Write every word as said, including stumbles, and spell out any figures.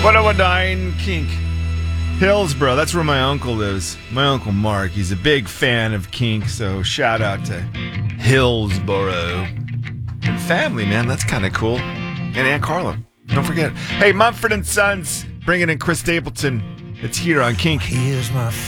one oh one nine Kink. Hillsboro, that's where my uncle lives. My Uncle Mark, he's a big fan of Kink, so shout out to Hillsboro. And family, man, that's kind of cool. And Aunt Carla, don't forget. Hey, Mumford and Sons, bringing in Chris Stapleton. It's here on Kink. Here's my